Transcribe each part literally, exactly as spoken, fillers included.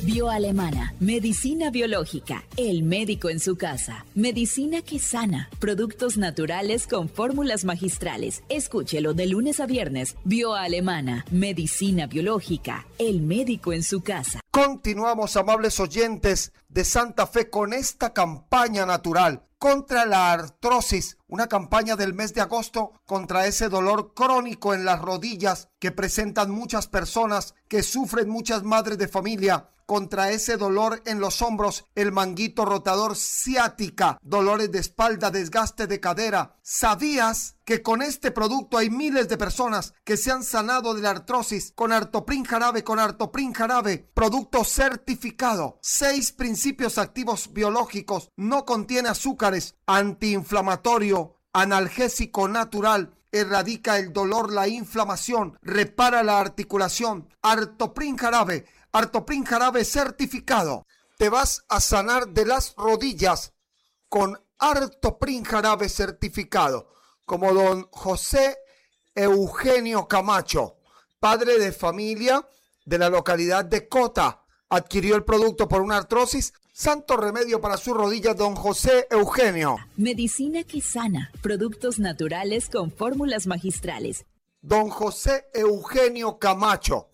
Bioalemana, medicina biológica, el médico en su casa, medicina que sana, productos naturales con fórmulas magistrales. Escúchelo de lunes a viernes. Bioalemana, medicina biológica, el médico en su casa. Continuamos, amables oyentes de Santa Fe, con esta campaña natural contra la artrosis, una campaña del mes de agosto contra ese dolor crónico en las rodillas que presentan muchas personas, que sufren muchas madres de familia, contra ese dolor en los hombros, el manguito rotador, ciática, dolores de espalda, desgaste de cadera. ¿Sabías que con este producto hay miles de personas que se han sanado de la artrosis con Artoprin Jarabe, con Artoprin Jarabe, producto certificado, seis principios activos biológicos, no contiene azúcares, antiinflamatorio, analgésico natural, erradica el dolor, la inflamación, repara la articulación? Artoprin Jarabe, Artoprin Jarabe certificado. Te vas a sanar de las rodillas con Artoprin Jarabe certificado, como don José Eugenio Camacho, padre de familia de la localidad de Cota. Adquirió el producto por una artrosis. Santo remedio para sus rodillas, don José Eugenio. Medicina que sana, productos naturales con fórmulas magistrales. Don José Eugenio Camacho,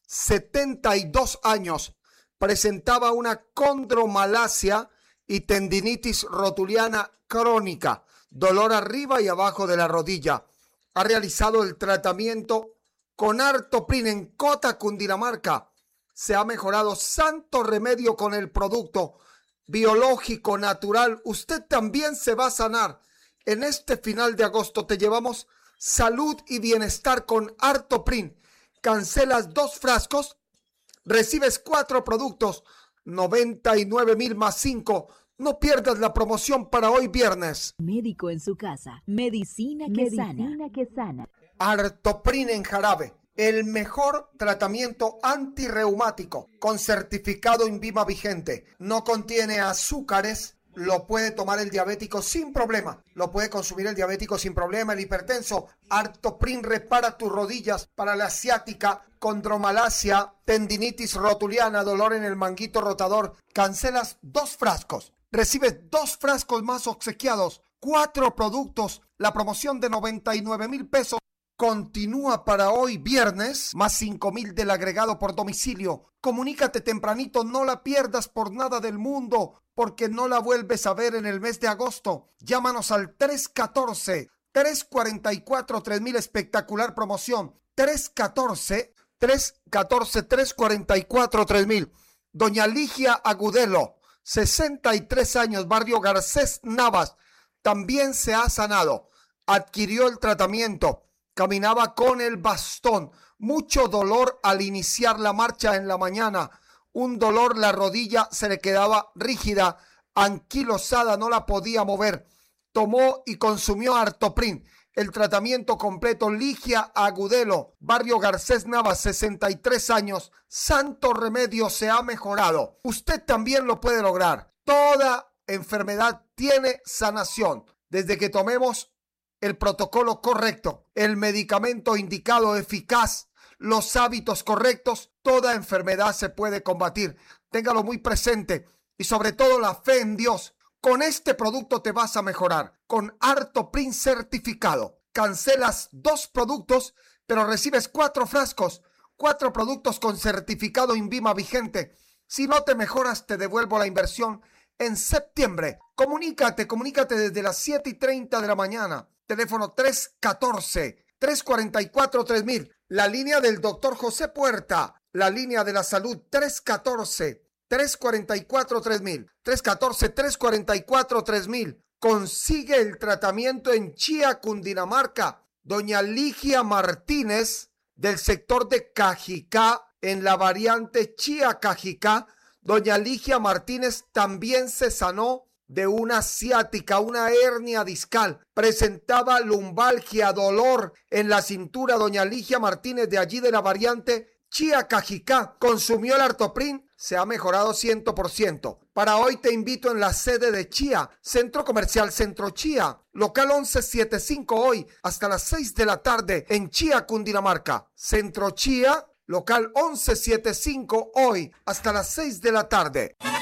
setenta y dos años, presentaba una condromalacia y tendinitis rotuliana crónica, dolor arriba y abajo de la rodilla. Ha realizado el tratamiento con Artoprin en Cota, Cundinamarca. Se ha mejorado. Santo remedio con el producto biológico natural. Usted también se va a sanar. En este final de agosto te llevamos salud y bienestar con Artoprin. Cancelas dos frascos, recibes cuatro productos, noventa y nueve mil más cinco. No pierdas la promoción para hoy viernes. Médico en su casa, medicina que Medicina sana. que sana. Artoprin en jarabe, el mejor tratamiento antirreumático con certificado INVIMA vigente. No contiene azúcares. Lo puede tomar el diabético sin problema. Lo puede consumir el diabético sin problema, el hipertenso. Artoprin repara tus rodillas para la ciática, condromalacia, tendinitis rotuliana, dolor en el manguito rotador. Cancelas dos frascos. Recibes dos frascos más obsequiados. Cuatro productos. La promoción de noventa y nueve mil pesos continúa para hoy viernes, más cinco mil del agregado por domicilio. Comunícate tempranito, no la pierdas por nada del mundo, porque no la vuelves a ver en el mes de agosto. Llámanos al tres uno cuatro, tres cuatro cuatro, tres mil, espectacular promoción. tres uno cuatro, tres uno cuatro, tres cuatro cuatro, tres mil. Doña Ligia Agudelo, sesenta y tres años, barrio Garcés Navas, también se ha sanado. Adquirió el tratamiento. Caminaba con el bastón, mucho dolor al iniciar la marcha en la mañana, un dolor, la rodilla se le quedaba rígida, anquilosada, no la podía mover. Tomó y consumió Artoprin, el tratamiento completo. Ligia Agudelo, barrio Garcés Navas, sesenta y tres años, santo remedio, se ha mejorado. Usted también lo puede lograr. Toda enfermedad tiene sanación, desde que tomemos el protocolo correcto, el medicamento indicado, eficaz, los hábitos correctos. Toda enfermedad se puede combatir. Téngalo muy presente y sobre todo la fe en Dios. Con este producto te vas a mejorar. Con Artoprin certificado. Cancelas dos productos, pero recibes cuatro frascos. Cuatro productos con certificado INVIMA vigente. Si no te mejoras, te devuelvo la inversión en septiembre. Comunícate, comunícate desde las siete y treinta de la mañana. Teléfono tres uno cuatro, tres cuatro cuatro, tres mil. La línea del doctor José Puerta. La línea de la salud tres uno cuatro, tres cuatro cuatro, tres mil. tres uno cuatro, tres cuatro cuatro, tres mil. Consigue el tratamiento en Chía, Cundinamarca. Doña Ligia Martínez, del sector de Cajicá, en la variante Chía Cajicá. Doña Ligia Martínez también se sanó de una ciática, una hernia discal. Presentaba lumbalgia, dolor en la cintura. Doña Ligia Martínez, de allí de la variante Chía Cajicá, consumió el Artoprin, se ha mejorado cien por ciento. Para hoy te invito en la sede de Chía, Centro Comercial Centro Chía, local once setenta y cinco, hoy hasta las seis de la tarde en Chía, Cundinamarca. Centro Chía local once setenta y cinco, hoy hasta las seis de la tarde.